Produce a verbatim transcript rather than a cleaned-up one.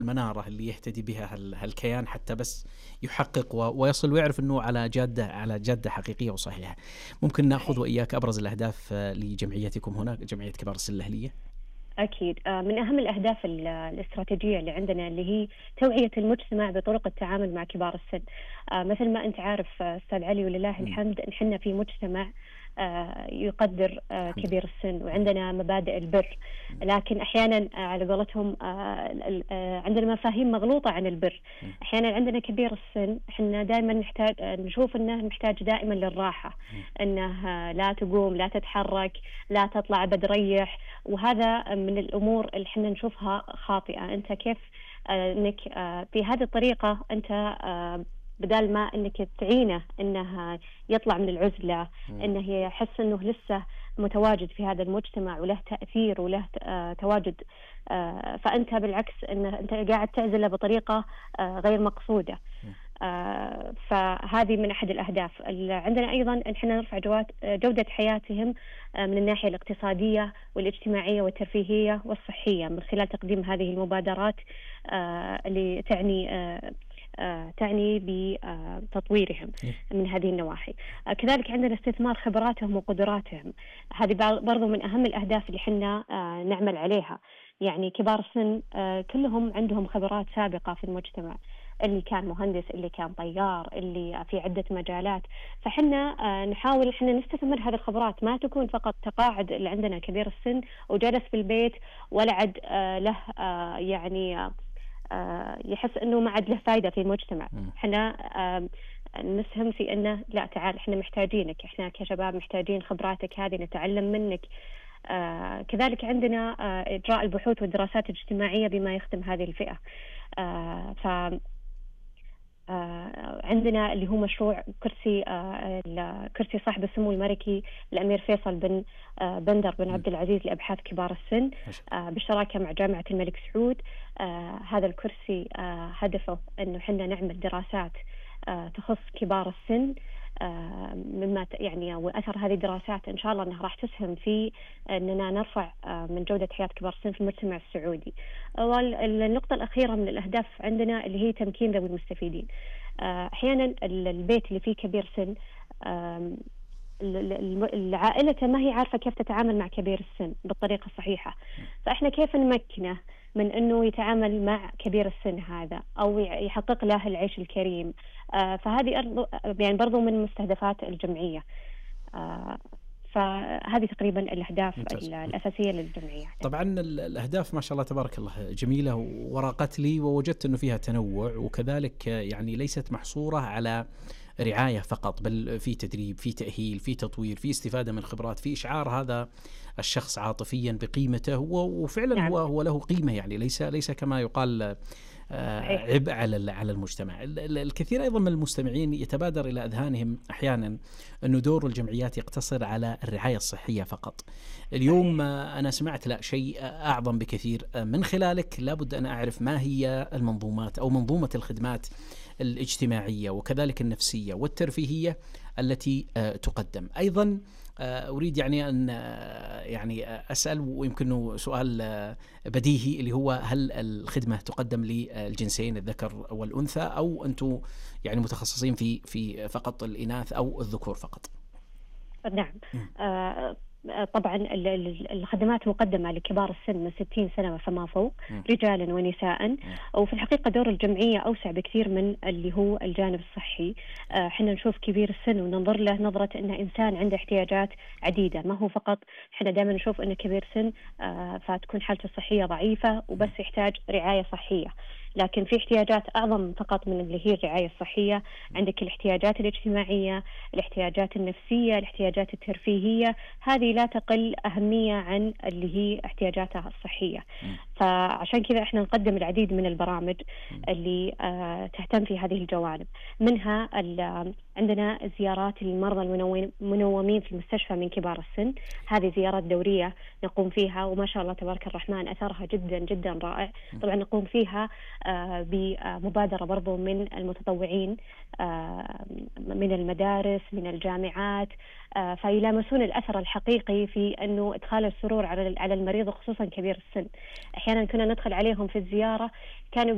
المنارة اللي يهتدي بها هال هالكيان حتى بس يحقق و ويصل ويعرف إنه على جادة على جادة حقيقية وصحيحة. ممكن نأخذ صحيح. وإياك أبرز الأهداف لجمعيتكم هنا، جمعية كبار السن الأهلية؟ أكيد. آه، من أهم الأهداف ال- الاستراتيجية اللي عندنا اللي هي توعية المجتمع بطرق التعامل مع كبار السن. آه، مثل ما أنت عارف آه، أستاذ علي ولله إمم، الحمد، نحن في مجتمع آه، يقدر آه، الحمد كبير لله. السن، إمم، وعندنا مبادئ البر. إمم، لكن أحيانا آه، على قولتهم آه، ال- ال- آه، عندنا مفاهيم مغلوطة عن البر. إمم، أحيانا عندنا كبير السن احنا دائما نحتاج آه، نشوف أنه محتاج دائما للراحة، إمم، أنه آه، لا تقوم لا تتحرك لا تطلع بتريح. وهذا من الأمور اللي احنا نشوفها خاطئة. أنت كيف آه، أنك آه، في هذه الطريقة أنت آه، بدال ما أنك تعينه أنه يطلع من العزلة، إمم، أنه يحس أنه لسه متواجد في هذا المجتمع وله تأثير وله آه، تواجد، آه، فأنت بالعكس أنه أنت قاعد تعزله بطريقة آه، غير مقصودة. إمم، آه، فهذه من أحد الأهداف. ال- عندنا أيضا أن احنا نرفع جوات- جودة حياتهم آه، من الناحية الاقتصادية والاجتماعية والترفيهية والصحية من خلال تقديم هذه المبادرات آه، اللي تعني آه، آه، تعني بتطويرهم إيه، من هذه النواحي. آه، كذلك عندنا استثمار خبراتهم وقدراتهم. هذه بع- برضو من أهم الأهداف اللي حنا آه، نعمل عليها. يعني كبار السن آه، كلهم عندهم خبرات سابقة في المجتمع، اللي كان مهندس اللي كان طيار اللي في عدة مجالات. فحنا آه، نحاول احنا نستثمر هذه الخبرات، ما تكون فقط تقاعد اللي عندنا كبير السن وجلس في البيت ولا عد آه، له آه، يعني آه، يحس انه ما عاد له فائدة في المجتمع. إمم، احنا آه، نسهم في انه لا، تعال احنا محتاجينك، احنا كشباب محتاجين خبراتك هذه نتعلم منك. آه، كذلك عندنا آه، إجراء البحوث والدراسات الاجتماعية بما يخدم هذه الفئة. آه، ف آه، عندنا اللي هو مشروع كرسي آه، ال- كرسي صاحب السمو الملكي الأمير فيصل بن آه، بندر بن إمم، عبد العزيز لأبحاث كبار السن، ما شاء آه، بالشراكة مع جامعة الملك سعود. آه، هذا الكرسي آه، هدفه أنه حنا نعمل دراسات آه، تخص كبار السن، آه، مما ت- يعني وأثر هذه الدراسات إن شاء الله أنها راح تسهم في أننا نرفع آه، من جودة حياة كبار السن في المجتمع السعودي. والنقطة الأخيرة من الأهداف عندنا اللي هي تمكين ذوي المستفيدين. آه، أحيانا ال- البيت اللي فيه كبير سن آم، ال- ال- الم- العائلة ما هي عارفة كيف تتعامل مع كبير السن بالطريقة الصحيحة. فإحنا كيف نمكنه من أنه يتعامل مع كبير السن هذا أو ي- يحقق له العيش الكريم. آه، فهذه أرض- يعني برضو من مستهدفات الجمعية. آه، فهذه تقريبا الأهداف ممتاز. ال- الأساسية للجمعية. طبعًا ال الأهداف ما شاء الله تبارك الله جميلة وراقت لي ووجدت إنه فيها تنوع، وكذلك يعني ليست محصورة على رعاية فقط، بل في تدريب، في تأهيل، في تطوير، في استفادة من خبرات، في إشعار هذا الشخص عاطفيًا بقيمته، و وفعلًا نعم. هو هو له قيمة، يعني ليس ليس كما يقال آآ صحيح. عبء على ال على المجتمع. ال ال الكثير أيضًا من المستمعين يتبادر إلى أذهانهم أحيانًا إنه دور الجمعيات يقتصر على الرعاية الصحية فقط. اليوم صحيح. آه، أنا سمعت لأ شيء أعظم بكثير. آه، من خلالك لابد أن أعرف ما هي المنظومات أو منظومة الخدمات الاجتماعية وكذلك النفسية والترفيهية التي آه، تقدم. أيضًا آه، أريد يعني أن آه، يعني آه، أسأل، ويمكنه سؤال آه، بديهي، اللي هو هل الخدمة تقدم للجنسين الذكر والأنثى، أو أنتم يعني متخصصين في في فقط الإناث أو الذكور فقط؟ نعم. إمم، آه، آه، طبعا ال- ال- الخدمات مقدمة لكبار السن من ستين سنة فما فوق، إمم، رجالا ونساء. إمم، وفي الحقيقة دور الجمعية أوسع بكثير من اللي هو الجانب الصحي. آه، احنا نشوف كبير السن وننظر له نظرة أنه إنسان عنده احتياجات عديدة، ما هو فقط احنا دائما نشوف أنه كبير سن آه، فتكون حالته الصحية ضعيفة وبس إمم، يحتاج رعاية صحية. لكن في احتياجات أعظم فقط من اللي هي الرعاية الصحية. عندك الاحتياجات الاجتماعية، الاحتياجات النفسية، الاحتياجات الترفيهية، هذه لا تقل أهمية عن اللي هي احتياجاتها الصحية. إمم، فعشان كذا احنا نقدم العديد من البرامج إمم، اللي آه، تهتم في هذه الجوانب. منها ال- عندنا زيارات للمرضى المنومين المنومين في المستشفى من كبار السن. هذه زيارات دورية نقوم فيها وما شاء الله تبارك الرحمن أثرها جدا جدا رائع. إمم، طبعا نقوم فيها آه، بمبادرة برضو من المتطوعين آه، من المدارس من الجامعات، آه، فيلامسون الأثر الحقيقي في أنه إدخال السرور على على المريض وخصوصا كبير السن. أحيانا كنا ندخل عليهم في الزيارة كانوا